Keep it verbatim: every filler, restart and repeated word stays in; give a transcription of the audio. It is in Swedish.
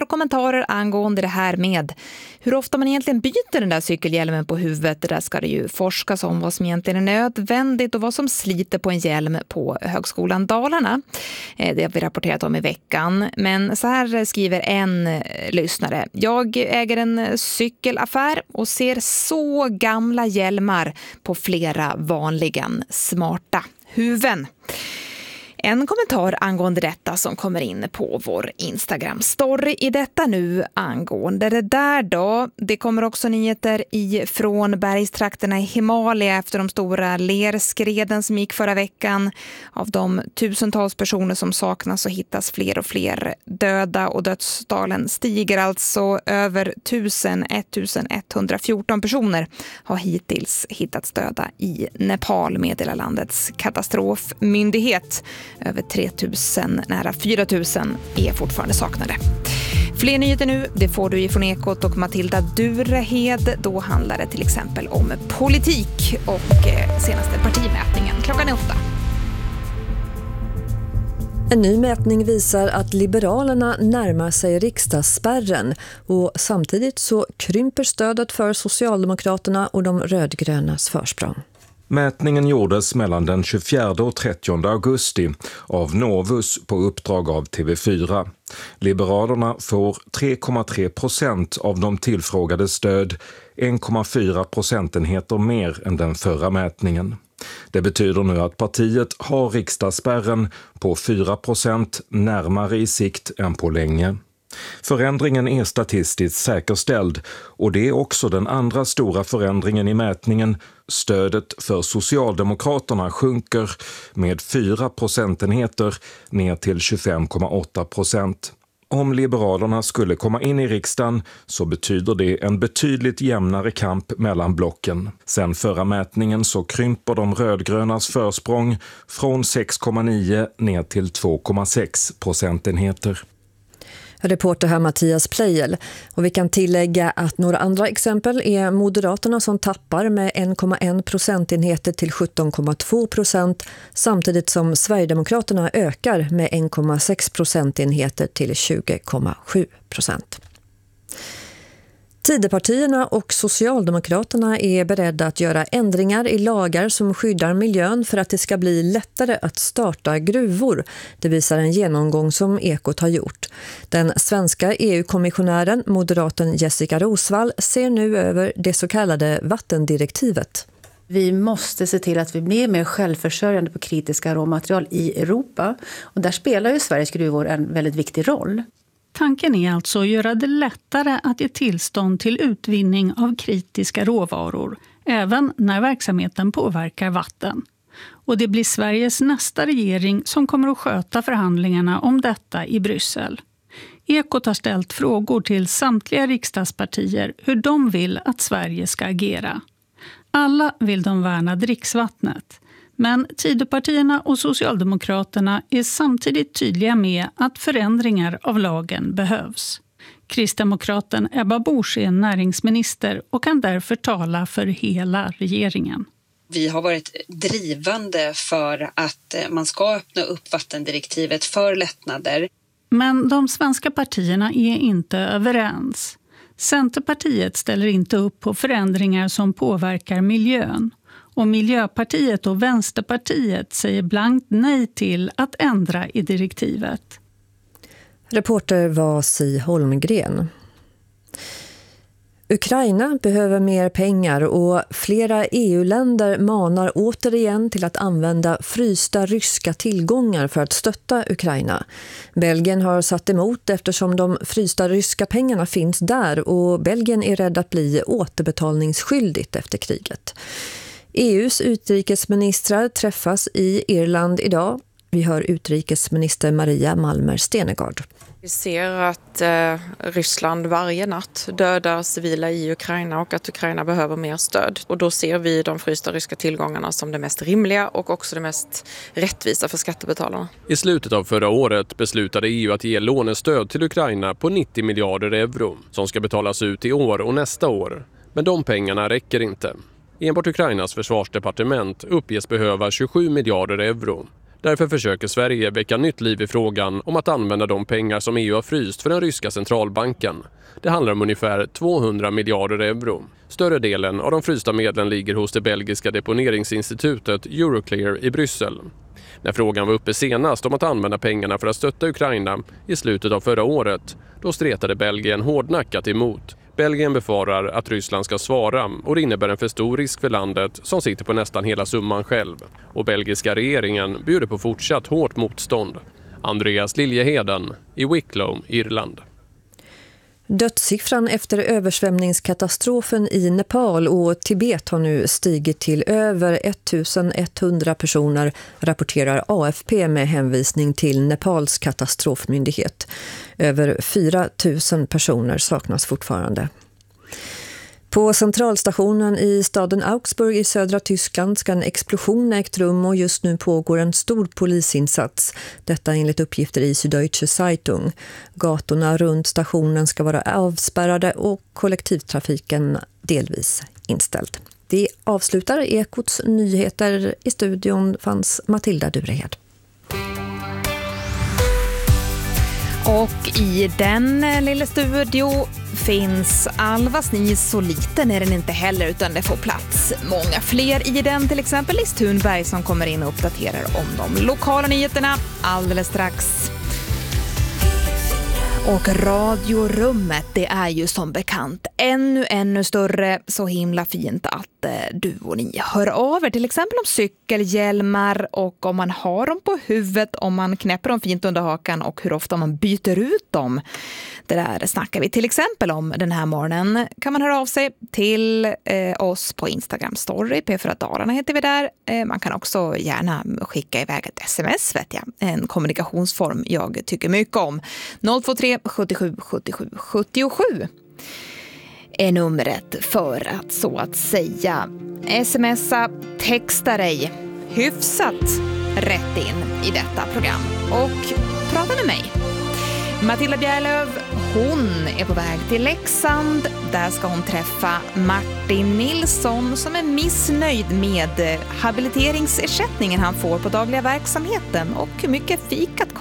kommentarer angående det här med hur ofta man egentligen byter den där cykelhjälmen på huvudet. Där ska det ju forskas om vad som egentligen är nödvändigt och vad som sliter på en hjälm på Högskolan Dalarna. Det har vi rapporterat om i veckan. Men så här skriver en lyssnare. Jag äger en cykelaffär och ser så gamla hjälmar på flera vanliga smarta huvuden. En kommentar angående detta som kommer in på vår Instagram-story i detta nu angående det där då. Det kommer också nyheter ifrån bergstrakterna i Himalaya efter de stora lerskreden som gick förra veckan. Av de tusentals personer som saknas så hittas fler och fler döda och dödstalen stiger alltså. Över tusen, ettusenetthundrafjorton personer har hittills hittats döda i Nepal, meddelar landets katastrofmyndighet. Över tre tusen, nära fyra tusen är fortfarande saknade. Fler nyheter nu, det får du ifrån Ekot och Matilda Durehed. Då handlar det till exempel om politik och senaste partimätningen. Klockan är åtta. En ny mätning visar att Liberalerna närmar sig riksdagsspärren och samtidigt så krymper stödet för Socialdemokraterna och de rödgrönas försprång. Mätningen gjordes mellan den tjugofjärde och trettionde augusti av Novus på uppdrag av T V fyra. Liberalerna får tre komma tre procent av de tillfrågade stöd, en komma fyra procentenheter mer än den förra mätningen. Det betyder nu att partiet har riksdagsspärren på fyra procent närmare i sikt än på länge. Förändringen är statistiskt säkerställd och det är också den andra stora förändringen i mätningen. Stödet för Socialdemokraterna sjunker med fyra procentenheter ner till tjugofem komma åtta procent. Om Liberalerna skulle komma in i riksdagen så betyder det en betydligt jämnare kamp mellan blocken. Sen förra mätningen så krymper de rödgrönas försprång från sex komma nio ner till två komma sex procentenheter. Reporter här Mattias Plejel. Och vi kan tillägga att några andra exempel är Moderaterna som tappar med en komma en procentenheter till sjutton komma två procent samtidigt som Sverigedemokraterna ökar med en komma sex procentenheter till tjugo komma sju procent. Tidöpartierna och Socialdemokraterna är beredda att göra ändringar i lagar som skyddar miljön för att det ska bli lättare att starta gruvor. Det visar en genomgång som Ekot har gjort. Den svenska E U-kommissionären, moderaten Jessica Rosvall, ser nu över det så kallade vattendirektivet. Vi måste se till att vi blir mer självförsörjande på kritiska råmaterial i Europa. Och där spelar ju Sveriges gruvor en väldigt viktig roll. Tanken är alltså att göra det lättare att ge tillstånd till utvinning av kritiska råvaror, även när verksamheten påverkar vatten. Och det blir Sveriges nästa regering som kommer att sköta förhandlingarna om detta i Bryssel. Ekot har ställt frågor till samtliga riksdagspartier hur de vill att Sverige ska agera. Alla vill de värna dricksvattnet. Men Tidöpartierna och Socialdemokraterna är samtidigt tydliga med att förändringar av lagen behövs. Kristdemokraten Ebba Busch är näringsminister och kan därför tala för hela regeringen. Vi har varit drivande för att man ska öppna upp vattendirektivet för lättnader. Men de svenska partierna är inte överens. Centerpartiet ställer inte upp på förändringar som påverkar miljön. Och Miljöpartiet och Vänsterpartiet säger blankt nej till att ändra i direktivet. Reporter var Si Holmgren. Ukraina behöver mer pengar och flera E U-länder manar återigen till att använda frysta ryska tillgångar för att stötta Ukraina. Belgien har satt emot eftersom de frysta ryska pengarna finns där och Belgien är rädd att bli återbetalningsskyldigt efter kriget. E U:s utrikesministrar träffas i Irland idag. Vi hör utrikesminister Maria Malmer Stenegård. Vi ser att eh, Ryssland varje natt dödar civila i Ukraina och att Ukraina behöver mer stöd. Och då ser vi de frysta ryska tillgångarna som det mest rimliga och också det mest rättvisa för skattebetalarna. I slutet av förra året beslutade E U att ge lånestöd till Ukraina på nittio miljarder euro som ska betalas ut i år och nästa år. Men de pengarna räcker inte. Enbart Ukrainas försvarsdepartement uppges behöva tjugosju miljarder euro. Därför försöker Sverige väcka nytt liv i frågan om att använda de pengar som E U har fryst för den ryska centralbanken. Det handlar om ungefär tvåhundra miljarder euro. Större delen av de frysta medlen ligger hos det belgiska deponeringsinstitutet Euroclear i Bryssel. När frågan var uppe senast om att använda pengarna för att stötta Ukraina i slutet av förra året, då stretade Belgien hårdnackat emot. Belgien befarar att Ryssland ska svara och det innebär en för stor risk för landet som sitter på nästan hela summan själv. Och belgiska regeringen bjuder på fortsatt hårt motstånd. Andreas Liljeheden i Wicklow, Irland. Dödssiffran efter översvämningskatastrofen i Nepal och Tibet har nu stigit till över ettusenetthundra personer, rapporterar A F P med hänvisning till Nepals katastrofmyndighet. Över fyra tusen personer saknas fortfarande. På centralstationen i staden Augsburg i södra Tyskland ska en explosion ägt rum och just nu pågår en stor polisinsats. Detta enligt uppgifter i Süddeutsche Zeitung. Gatorna runt stationen ska vara avspärrade och kollektivtrafiken delvis inställd. Det avslutar Ekots nyheter. I studion fanns Matilda Durehed. Och i den lilla studio finns Alva Snis, så liten är den inte heller utan det får plats många fler i den. Till exempel Liz Thunberg som kommer in och uppdaterar om de lokala nyheterna alldeles strax. Och radiorummet, det är ju som bekant ännu, ännu större. Så himla fint att eh, du och ni hör av er. Till exempel om cykelhjälmar och om man har dem på huvudet, om man knäpper dem fint under hakan och hur ofta man byter ut dem. Det där snackar vi till exempel om den här morgonen. Kan man höra av sig till eh, oss på Instagram Story. P fyra Dalarna heter vi där. Eh, man kan också gärna skicka iväg ett sms, vet jag. En kommunikationsform jag tycker mycket om. noll två tre sjuttiosju sjuttiosju sjuttiosju är numret för att så att säga smsa, texta dig hyfsat rätt in i detta program och prata med mig. Matilda Bjärlöv, hon är på väg till Leksand. Där ska hon träffa Martin Nilsson som är missnöjd med habiliteringsersättningen han får på dagliga verksamheten och hur mycket fikat